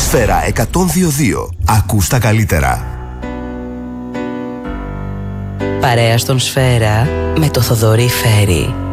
Σφαίρα 102.2. Ακούς τα καλύτερα. Παρέα στον Σφαίρα με το Θοδωρή Φέρι.